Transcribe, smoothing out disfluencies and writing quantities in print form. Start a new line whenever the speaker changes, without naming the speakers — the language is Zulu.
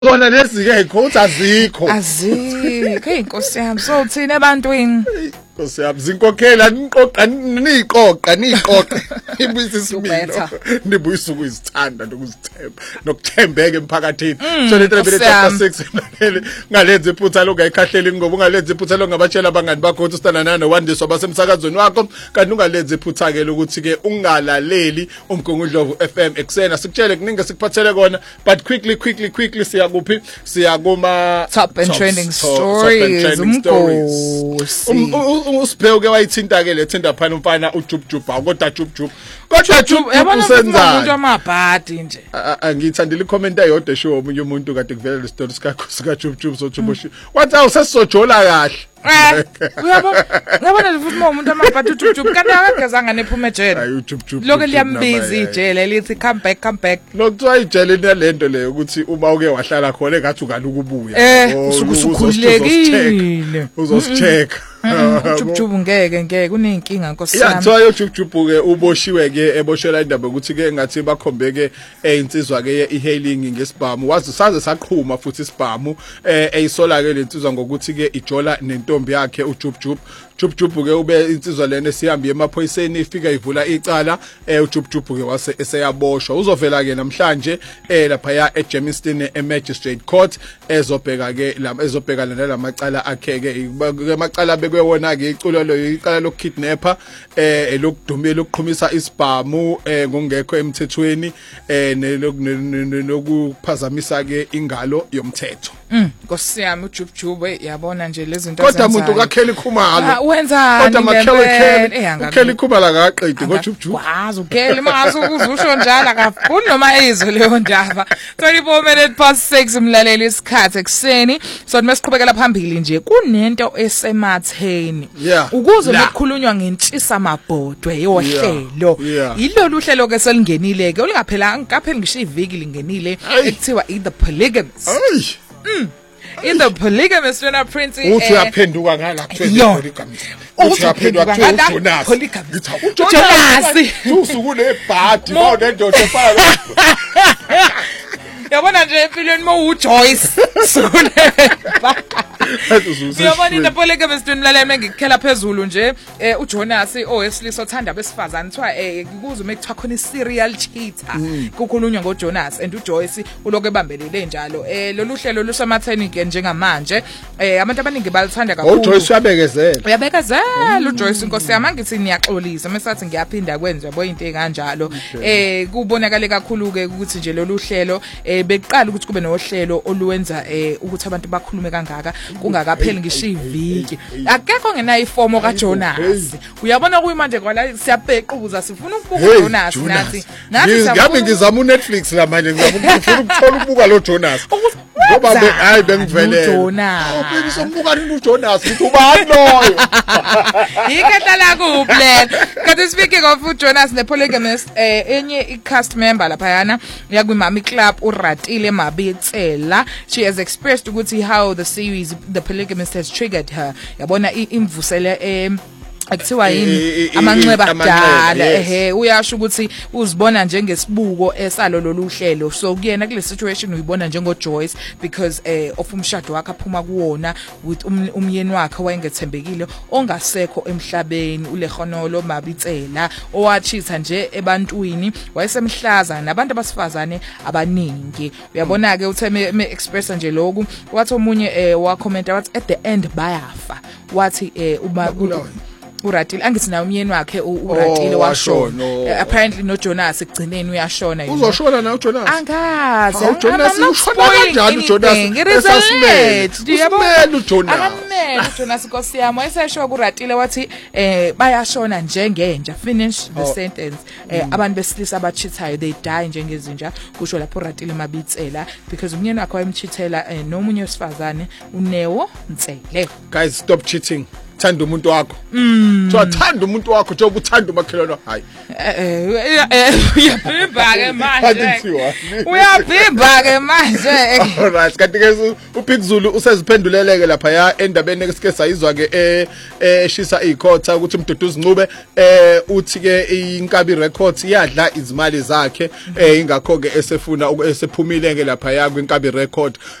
Zona lezi ke ikhotha azikho.
Azikho inkosi yami so thina ebantwini.
Nkosi yami zinkokhela niqoqa ibuyisa isimilo nibuyisa ukuzithanda nokuthembeka emphakathini so le 3:6 ngalenza iphutha lokungayikhahleli ngoba ungalenza iphutha lokungabatshela abangani bakho ukuthi usitana nana wandiswa basemsakazweni wakho kanti ungalenza iphutha ke lokuthi ke ungalaleli umgungundlovu FM eksena sikutshele kuningi sikuphathele kona but quickly siya kuphi siya kuma
top and trending stories
usibheke wayithinta ke lethinda phana umfana uJubJub kodwa JubJub
usenza umuntu amabhadi nje
angithandile icomment eyodwa show omunye umuntu kade kuvela le story sika JubJub soJuboshi wathi awusesizojola kahle
uyabona futhi umuntu amabhadi uJubJub kanti akagezanga nephuma ejele
ayi uJubJub
lokho liyambiza ijele lithi come back
lokuthiwa ijele nalento leyo ukuthi uma uke wahlala khona engathi ukaluka ubuya
usukhulekile
uzosicheka
uJubJub ngeke kunenkinga nkosiyami
yeah so uJubJub ke uboshiwe ke eboshela indaba ukuthi ke ngathi bakhombeke insizwa ke ihailing ngesibhamu wazi saze saqhuma futhi isibhamu eyisola ke lensizwa ngokuthi ke ijola nentombi yakhe uJubJub ke ube insizwa lena esihamba emaphoyiseni ifika ivula icala uJubJub ke wase eseyaboshwa uzovela ke namhlanje lapha ya eGermiston Magistrate Court ezobheka lamacala akhe ke amacala bekwewona ke iculo lo icala lokukidnapper elokudumela ukuqhumisa isibhamu ngongekho emthethweni nelokuphazamisa ke ingalo yomthetho
nkosiyami uJubJub yabona nje lezi zinto
kodwa umuntu kaKelly Khumalo
wenzani
kodwa maKelly Khumalo akaqedi ngoJubJub
wazi uKelly mase ukuzusho njalo akafuni noma izwe leyo ndaba 24:06 umlaleli isikhathi ekseni so masiqhubekela phambili nje kunento esematheni ukuze bekukhulunywa ngentshisa mabhodwe yohlelo yilolu hlelo ke selingenile ke ulingaphela ngaphela ngisho iviki lingenile ekuthiwa the polygamous in the polygamous wena Prince
uthi uyaphenduka ngala kuthiwa polygamous uthi uyaphenduka kuJonas
uJonas
usuku lebhadi mawune ndoda efana
yabona nje empilweni uJoyce Yabona into polygamous mlaleli mengikukhela phezulu nje uJonas owesilisa othanda besifazane kuthiwa kuze mekuthiwa khona serial cheater kukhulunywa ngoJonas and uJoyce uloko ebambelele njalo lolu hlelo lusematheni ke njengamanje abantu abaningi balithanda kakhulu
uJoyce
uyabekezela uJoyce inkosi yami ngithi niyaxolisa mesathi ngiyaphinda kwenza yabo into ekanjalo kubonakala kakhulu ke ukuthi nje lolu hlelo beqala ukuthi kube nohlelo oluwenza ukuthi abantu bakhulume kangaka kungakapheli ngisho iviki akekho ngenayo ifomo kaJonas uyabona kuyimanje kwala siyabhequza sifuna ukubuka uJonas nathi
ngami ngizama uNetflix la manje ngizama ukuthola ukubuka lo Jonas ngoba hayi bengivele
uJonas
ubizombuka uJonas uthi ubani loyo
ikhethala kuplan kanti speaking of uJonas the polygamist enye icast member lapha yana yakwimami club uRatile Mabitsela she has expressed ukuthi how the series The Polygamist has triggered her yabona imvusele akuthiwa yini amanxeba akudala uyasho ukuthi uzibona njengesibuko esalo lolu hlelo so kuyena kule situation uyibona njengoJoyce because of umshado wakhe aphuma kuwona with umyeni wakhe wayengethembekile ongasekho emhlabeni uLehonolo Mabitsela owachitha nje ebantwini wayesemhlaza nabantu abasifazane abaningi uyabona ke uthe me express nje lokhu wathi omunye wa commenta wathi at the end bayafa wathi uRatile angithi na umyeni wakhe uRatile washona apparently noJonas ekugcineni uyashona
yini uzoshona na uJonas
angazi
uJonas ushona kanjani uJonas
yabona uJonas inkosi yami wayesesho kuRatile wathi bayashona njengenja finish the sentence abantu besilisa abachithayo they die njengezinja kusho lapho uRatile Mabitsela because umyeni wakhe wayemchithela nomunye wesifazane uNeo Ntsele
guys stop cheating thanda umuntu wakho thanda umuntu wakho njengoba uthanda umakhelwane hayi
uyabhibha ke manje uyabhibha ke manje
alright kanti ke uBig Zulu useziphenduleleke lapha ya endabeni esike sayizwa ke eshisa ikhotha ukuthi uMduduzi Ncube uthi ke inkabi records iyadla izimali zakhe ingakho ke esefuna esephumile ke lapha ya kwinkabi record